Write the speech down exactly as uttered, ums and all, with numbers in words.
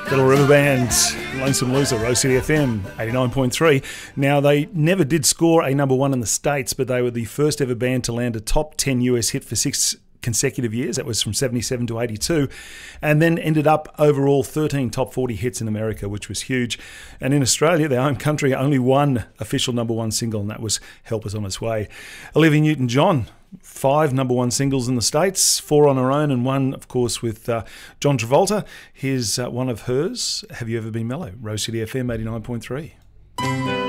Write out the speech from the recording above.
Little River Band, Lonesome Loser, Rose City F M, eighty-nine point three. Now, they never did score a number one in the States, but they were the first ever band to land a top ten U S hit for six consecutive years. That was from seventy-seven to eighty-two, and then ended up overall thirteen top forty hits in America, which was huge. And in Australia, their home country, only one official number one single, and that was Help Us On Its Way. Olivia Newton-John, five number one singles in the States, four on her own, and one, of course, with uh, John Travolta. Here's uh, one of hers, Have You Ever Been Mellow? Rose City F M eighty-nine point three.